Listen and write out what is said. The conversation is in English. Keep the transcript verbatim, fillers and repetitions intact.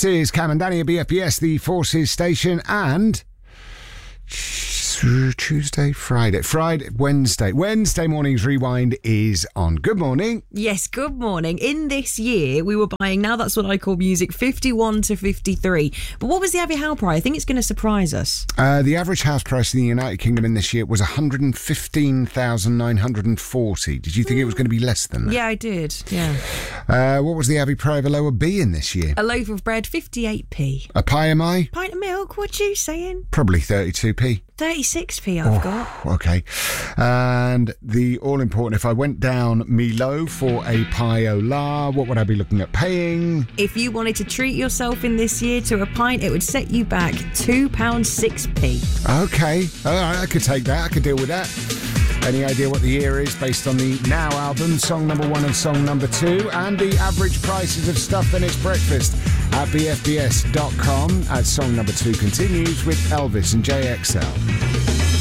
This is Cam and Danny at B F B S, the Forces station, and Tuesday, Friday, Friday, Wednesday. Wednesday morning's rewind is on. Good morning. Yes, good morning. In this year, we were buying, now that's what I call music, fifty-one to fifty-three. But what was the average house price? I think it's going to surprise us. Uh, the average house price in the United Kingdom in this year was one hundred fifteen thousand nine hundred forty. Did you think mm. it was going to be less than that? Yeah, I did. Yeah. Uh, what was the average price of a lower B in this year? A loaf of bread, fifty-eight p. A pie am I? Pint of milk, what you saying? Probably thirty-two p. thirty-six p I've oh, got. Okay. And the all-important, if I went down me low for a pie au la, what would I be looking at paying? If you wanted to treat yourself in this year to a pint, it would set you back two pounds six p. Okay. All right, I could take that. I could deal with that. Any idea what the year is based on the Now album, song number one and song number two, and the average prices of stuff and its breakfast at b f b s dot com as song number two continues with Elvis and J X L.